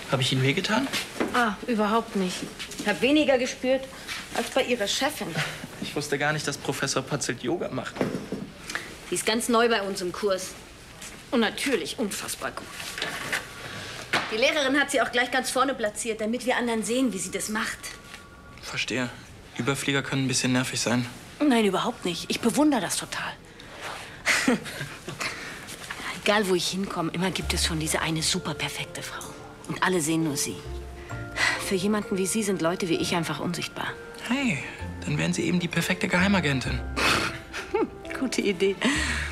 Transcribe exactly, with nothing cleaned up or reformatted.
Habe ich Ihnen wehgetan? Ah, überhaupt nicht. Ich habe weniger gespürt als bei Ihrer Chefin. Ich wusste gar nicht, dass Professor Patzelt Yoga macht. Die ist ganz neu bei uns im Kurs. Und natürlich unfassbar gut. Die Lehrerin hat sie auch gleich ganz vorne platziert, damit wir anderen sehen, wie sie das macht. Verstehe. Überflieger können ein bisschen nervig sein. Nein, überhaupt nicht. Ich bewundere das total. Egal, wo ich hinkomme, immer gibt es schon diese eine super perfekte Frau. Und alle sehen nur sie. Für jemanden wie Sie sind Leute wie ich einfach unsichtbar. Hey, dann wären Sie eben die perfekte Geheimagentin. Gute Idee.